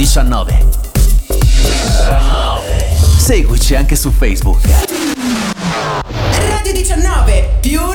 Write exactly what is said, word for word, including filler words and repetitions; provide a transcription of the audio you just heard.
diciannove. Seguici anche su Facebook. Radio diciannove, più